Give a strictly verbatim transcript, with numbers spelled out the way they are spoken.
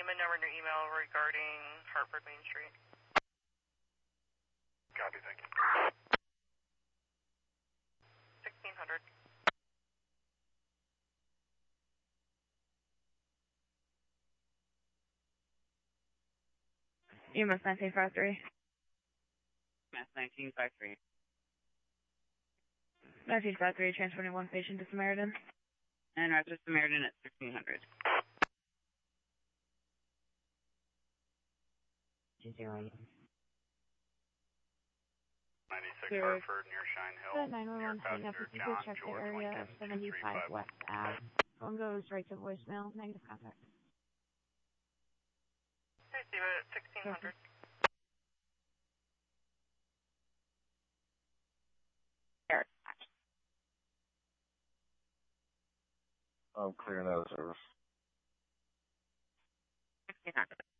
my number in your email regarding Hartford Main Street. Copy, thank you. sixteen hundred. E M S nineteen five three. E M S nineteen five three. nineteen five three, transporting one patient to Samaritan. And Roger Samaritan at sixteen hundred. Zero. ninety-six Here. Hartford near Shine Hill. The nine one one hang up if you could check the area of seventy-five West Ave. Phone goes right to voicemail, negative contact. Receive it at sixteen hundred. I'm clearing out of service. sixteen hundred.